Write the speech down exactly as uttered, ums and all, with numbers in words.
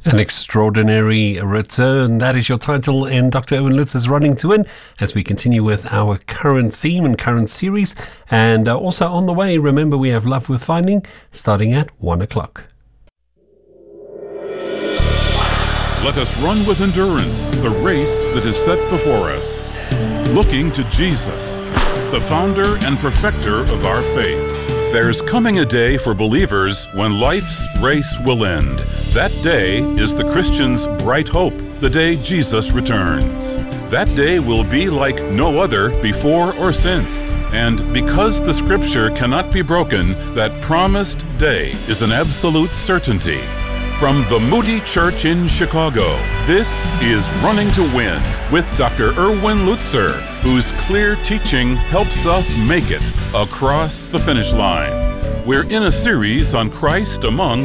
An extraordinary return. That is your title in Doctor Erwin Lutzer's Running to Win, as we continue with our current theme and current series. And uh, also on the way, remember we have Love Worth Finding starting at one o'clock. Let us run with endurance the race that is set before us, looking to Jesus, the founder and perfecter of our faith. There's coming a day for believers when life's race will end. That day is the Christian's bright hope, the day Jesus returns. That day will be like no other before or since. And because the Scripture cannot be broken, that promised day is an absolute certainty. From the Moody Church in Chicago, this is Running to Win with Doctor Erwin Lutzer, whose clear teaching helps us make it across the finish line. We're in a series on Christ among